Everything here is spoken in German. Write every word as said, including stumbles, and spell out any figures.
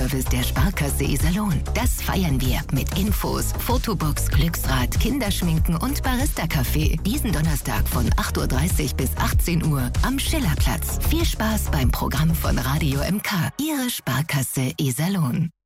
Kundenservice der Sparkasse Iserlohn. Das feiern wir mit Infos, Fotobox, Glücksrad, Kinderschminken und Barista-Café. Diesen Donnerstag von acht Uhr dreißig bis achtzehn Uhr am Schillerplatz. Viel Spaß beim Programm von Radio M K. Ihre Sparkasse Iserlohn.